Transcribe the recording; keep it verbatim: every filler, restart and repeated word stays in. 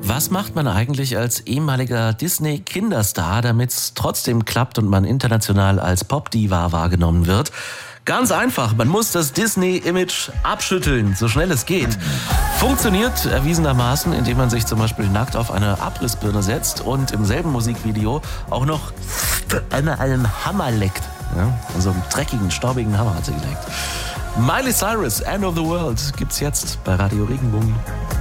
Was macht man eigentlich als ehemaliger Disney-Kinderstar, damit es trotzdem klappt und man international als Popdiva wahrgenommen wird? Ganz einfach, man muss das Disney-Image abschütteln, so schnell es geht. Funktioniert erwiesenermaßen, indem man sich zum Beispiel nackt auf eine Abrissbirne setzt und im selben Musikvideo auch noch einmal einen Hammer leckt. Ja, also einen dreckigen, staubigen Hammer hat sie geleckt. Miley Cyrus, End of the World, gibt's jetzt bei Radio Regenbogen.